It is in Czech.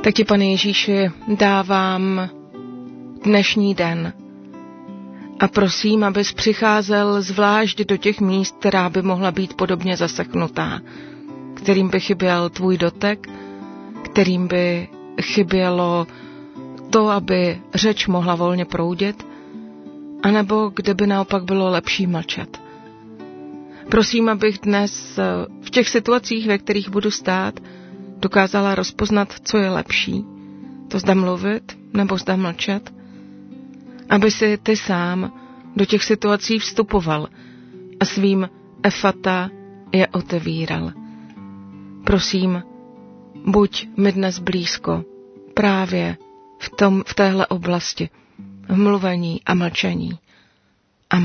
Tak ti, Pane Ježíši, dávám dnešní den a prosím, abys přicházel zvlášť do těch míst, která by mohla být podobně zaseknutá, kterým by chyběl tvůj dotek, kterým by chybělo to, aby řeč mohla volně proudit, anebo kde by naopak bylo lepší mlčet. Prosím, abych dnes v těch situacích, ve kterých budu stát, dokázala rozpoznat, co je lepší, to zda mluvit nebo zda mlčet, aby si ty sám do těch situací vstupoval a svým efata je otevíral. Prosím, buď mi dnes blízko právě v téhle oblasti, v mluvení a mlčení.